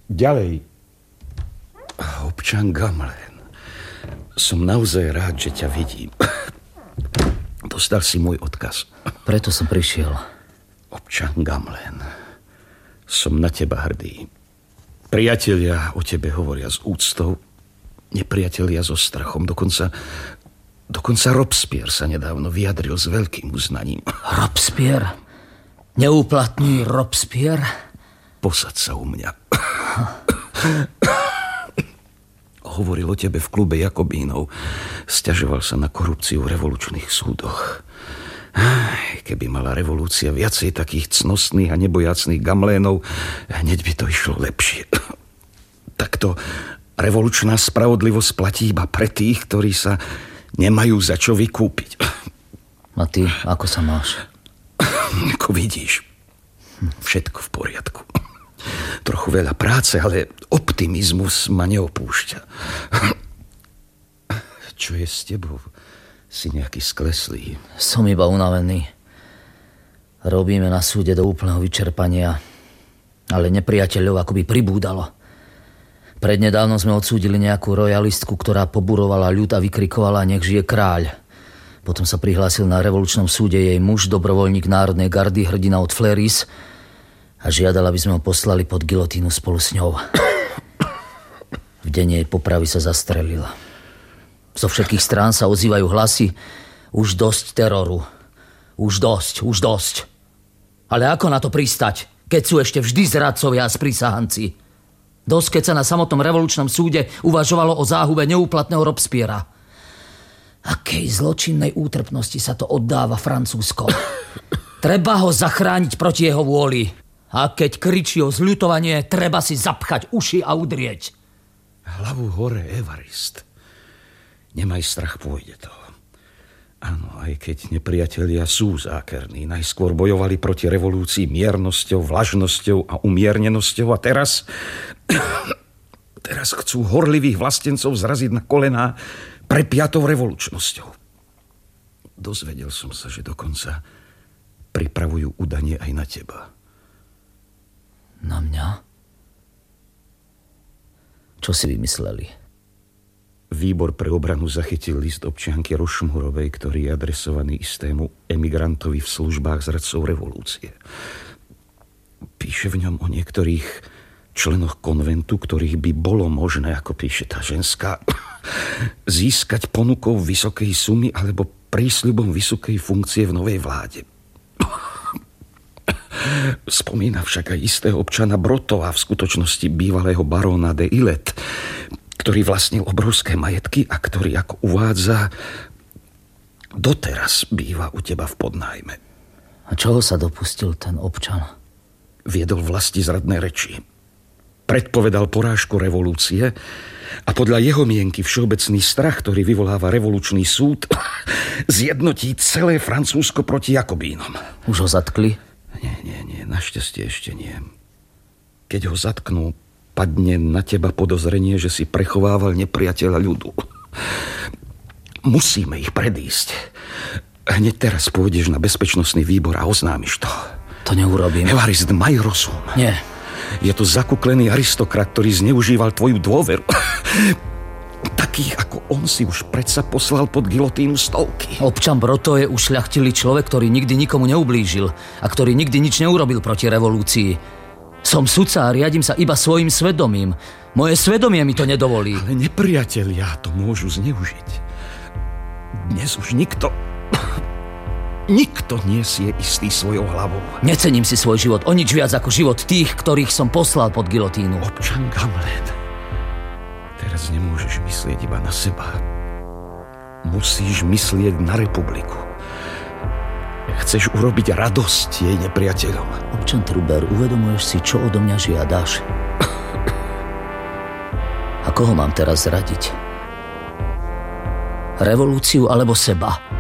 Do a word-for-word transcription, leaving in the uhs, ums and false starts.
Ďalej. Občan Gamelin. Som naozaj rád, že ťa vidím. Dostal si môj odkaz. Preto som prišiel. Občan Gamelin. Som na teba hrdý. Priatelia o tebe hovoria s úctou, nepriatelia so strachom. Dokonca, dokonca Robespierre sa nedávno vyjadril s veľkým uznaním. Robespierre? Neúplatný Robespierre? Posaď sa u mňa. Hovoril o tebe v klube Jakobínov. Sťažoval sa na korupciu v revolučných súdoch. Keby mala revolúcia viacej takých cnostných a nebojacných Gamelénov, hneď by to išlo lepšie. Takto revolučná spravodlivosť platí iba pre tých, ktorí sa nemajú za čo vykúpiť. A ty, ako sa máš? Ako vidíš, všetko v poriadku. Trochu veľa práce, ale optimizmus ma neopúšťa. Čo je s tebou? Si nejaký skleslý. Som iba unavený. Robíme na súde do úplného vyčerpania, ale nepriateľov akoby pribúdalo. Prednedávno sme odsúdili nejakú rojalistku, ktorá poburovala ľud a vykrikovala nech žije kráľ. Potom sa prihlásil na revolučnom súde jej muž, dobrovoľník Národnej gardy, hrdina od Fleuris, a žiadala, aby sme ho poslali pod gilotínu spolu s ňou. V deň jej popravy sa zastrelila. Zo všetkých strán sa ozývajú hlasy: už dosť teroru. Už dosť, už dosť. Ale ako na to pristať, keď sú ešte vždy zradcovia a sprísahanci? Dosť, keď sa na samotnom revolučnom súde uvažovalo o záhube neúplatného Robespierra. Akej zločinnej útrpnosti sa to oddáva Francúzsko. Treba ho zachrániť proti jeho vôli. A keď kričí o zľutovanie, treba si zapchať uši a udrieť. Hlavu hore, Evarist. Nemaj strach, pôjde to. Áno, aj keď nepriatelia sú zákerní. Najskôr bojovali proti revolúcii miernosťou, vlažnosťou a umiernenosťou. A teraz... teraz chcú horlivých vlastencov zraziť na kolená prepiatou revolučnosťou. Dozvedel som sa, že dokonca pripravujú udanie aj na teba. Na mňa? Čo si vymysleli? Výbor pre obranu zachytil list občianky Rošmurovej, ktorý je adresovaný istému emigrantovi v službách zradcov revolúcie. Píše v ňom o niektorých členoch konventu, ktorých by bolo možné, ako píše tá ženská, získať ponukou vysokej sumy alebo prísľubom vysokej funkcie v novej vláde. Spomína však aj istého občana Brotova, v skutočnosti bývalého baróna de Ilet, ktorý vlastnil obrovské majetky a ktorý, ako uvádza, doteraz býva u teba v podnájme. A čoho sa dopustil ten občan? Viedol vlastizradné reči. Predpovedal porážku revolúcie a podľa jeho mienky všeobecný strach, ktorý vyvoláva revolučný súd, zjednotí celé Francúzsko proti Jakobínom. Už ho zatkli? Nie, nie, nie, našťastie ešte nie. Keď ho zatknú, padne na teba podozrenie, že si prechovával nepriateľa ľudu. Musíme ich predísť. Hneď teraz pôjdeš na bezpečnostný výbor a oznámiš to. To neurobím. Evarist, maj rozum. Nie. Je to zakuklený aristokrat, ktorý zneužíval tvoju dôveru. Takých ako on si už predsa poslal pod gilotínu stovky. Občan Broto je ušľachtilý človek, ktorý nikdy nikomu neublížil a ktorý nikdy nič neurobil proti revolúcii. Som sudca a riadím sa iba svojim svedomím. Moje svedomie mi to nedovolí. Ale nepriatelia to môžu zneužiť. Dnes už nikto... nikto nie si je istý svojou hlavou. Necením si svoj život o nič viac ako život tých, ktorých som poslal pod gilotínu. Občan Gamelin, teraz nemôžeš myslieť iba na seba. Musíš myslieť na republiku. Chceš urobiť radosť jej nepriateľom. Občan Truber, uvedomuješ si, čo odo mňa žiadaš? A koho mám teraz zradiť? Revolúciu alebo seba?